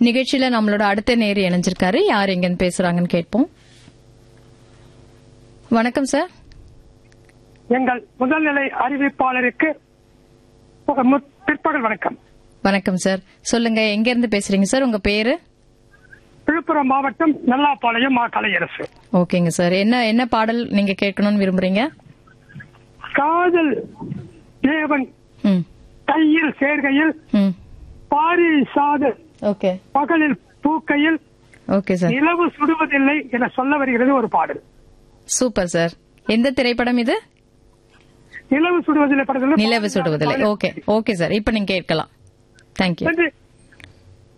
நிகழ்ச்சியில நம்மளோட அடுத்த நேர் இணைஞ்சிருக்காரு. யார் எங்கன்னு பேசுறாங்கன்னு கேட்போம். வணக்கம் சார். எங்கள் முதல்நிலை அறிவிப்பாளருக்கு பிற்பகல் வணக்கம். வணக்கம் சார். சொல்லுங்க, எங்க இருந்து பேசுறீங்க சார்? உங்க பேரு? விழுப்புரம் மாவட்டம் நல்லாப்பாளையம் மா கலையரசு. ஓகேங்க சார். என்ன பாடல் நீங்க கேட்கணும்னு விரும்புறீங்க? காதல் தேவன் கையில் சேர்கையில் பாரி சாதல் பகலில் பூக்கையில் நிலவு சுடுவதில்லை என சொல்ல வருகிறது ஒரு பாடல். Super sir. எந்த திரைப்படம் இது? நிலவு சுடுவதில்லை படத்தில். நிலவு சுடுவதில்லை. ஓகே சார், இப்ப நீங்க கேட்கலாம். தேங்க்யூ.